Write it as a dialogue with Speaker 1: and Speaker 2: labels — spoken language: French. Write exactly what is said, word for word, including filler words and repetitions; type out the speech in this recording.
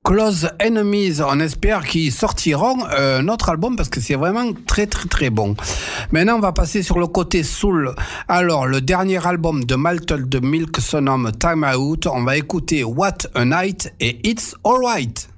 Speaker 1: Close Enemies, on espère qu'ils sortiront euh, notre album parce que c'est vraiment très très très bon. Maintenant on va passer sur le côté soul. Alors le dernier album de Malted de Milk se nomme Time Out. On va écouter What a Night et It's Alright.